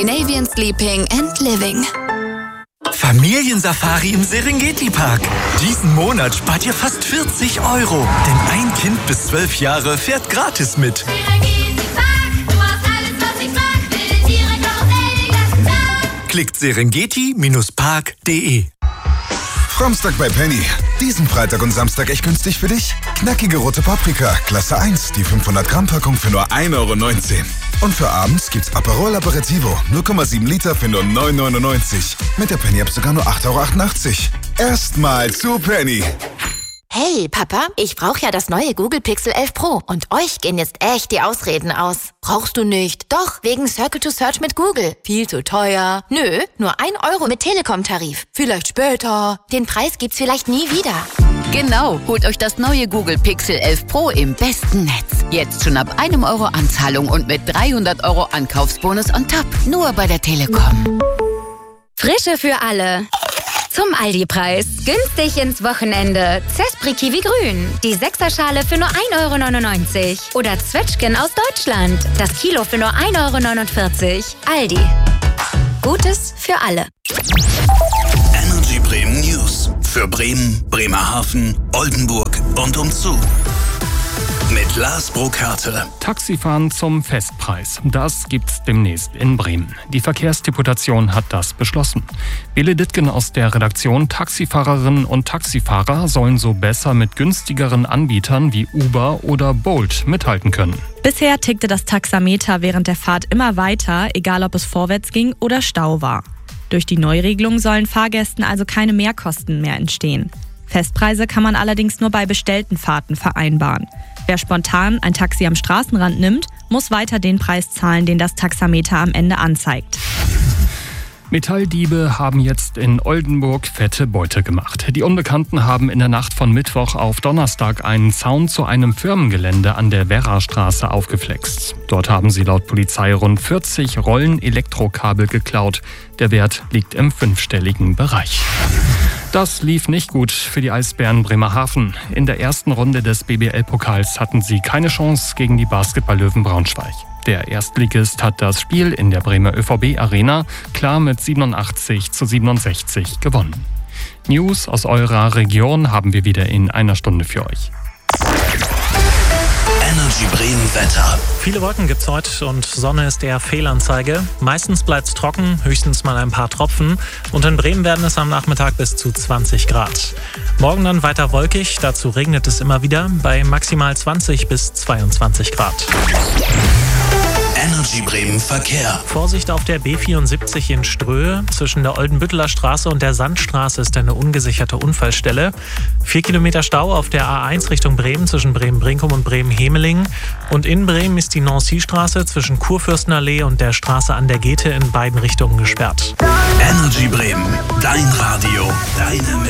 Scandinavian Sleeping and Living. Familiensafari im Serengeti-Park. Diesen Monat spart ihr fast 40 €, denn ein Kind bis 12 Jahre fährt gratis mit. Serengeti-Park, du hast alles, was ich mag. Wilde Tiere, Karussell, den ganzen Tag. Klickt serengeti-park.de. Samstag bei Penny. Diesen Freitag und Samstag echt günstig für dich? Knackige rote Paprika, Klasse 1, die 500 Gramm Packung für nur 1,19 €. Und für abends gibt's Aperol Aperitivo, 0,7 Liter für nur 9,99 €. Mit der Penny-App sogar nur 8,88 €. Erstmal zu Penny. Hey, Papa, ich brauche ja das neue Google Pixel 11 Pro und euch gehen jetzt echt die Ausreden aus. Brauchst du nicht? Doch, wegen Circle to Search mit Google. Viel zu teuer. Nö, nur 1 € mit Telekom-Tarif. Vielleicht später. Den Preis gibt's vielleicht nie wieder. Genau, holt euch das neue Google Pixel 11 Pro im besten Netz. Jetzt schon ab 1 € Anzahlung und mit 300 € Ankaufsbonus on top. Nur bei der Telekom. Frische für alle. Zum Aldi-Preis. Günstig ins Wochenende. Zespri Kiwi Grün. Die 6er-Schale für nur 1,99 € Oder Zwetschgen aus Deutschland. Das Kilo für nur 1,49 €. Aldi. Gutes für alle. Energy Bremen News. Für Bremen, Bremerhaven, Oldenburg und umzu. Mit Lars Burkhardt. Taxifahren zum Festpreis. Das gibt's demnächst in Bremen. Die Verkehrsdeputation hat das beschlossen. Bele Dittgen aus der Redaktion: Taxifahrerinnen und Taxifahrer sollen so besser mit günstigeren Anbietern wie Uber oder Bolt mithalten können. Bisher tickte das Taxameter während der Fahrt immer weiter, egal ob es vorwärts ging oder Stau war. Durch die Neuregelung sollen Fahrgästen also keine Mehrkosten mehr entstehen. Festpreise kann man allerdings nur bei bestellten Fahrten vereinbaren. Wer spontan ein Taxi am Straßenrand nimmt, muss weiter den Preis zahlen, den das Taxameter am Ende anzeigt. Metalldiebe haben jetzt in Oldenburg fette Beute gemacht. Die Unbekannten haben in der Nacht von Mittwoch auf Donnerstag einen Zaun zu einem Firmengelände an der Werrastraße aufgeflext. Dort haben sie laut Polizei rund 40 Rollen Elektrokabel geklaut. Der Wert liegt im 5-stelligen Bereich. Das lief nicht gut für die Eisbären Bremerhaven. In der ersten Runde des BBL-Pokals hatten sie keine Chance gegen die Basketball-Löwen Braunschweig. Der Erstligist hat das Spiel in der Bremer ÖVB-Arena klar mit 87:67 gewonnen. News aus eurer Region haben wir wieder in einer Stunde für euch. Energy Bremen Wetter. Viele Wolken gibt's heute und Sonne ist eher Fehlanzeige. Meistens bleibt's trocken, höchstens mal ein paar Tropfen. Und in Bremen werden es am Nachmittag bis zu 20 Grad. Morgen dann weiter wolkig, dazu regnet es immer wieder bei maximal 20 bis 22 Grad. Energy Bremen Verkehr. Vorsicht auf der B74 in Ströhe. Zwischen der Oldenbütteler Straße und der Sandstraße ist eine ungesicherte Unfallstelle. 4 Kilometer Stau auf der A1 Richtung Bremen zwischen Bremen-Brinkum und Bremen-Hemeling. Und in Bremen ist die Nancy-Straße zwischen Kurfürstenallee und der Straße an der Gethe in beiden Richtungen gesperrt. Energy Bremen, dein Radio, deine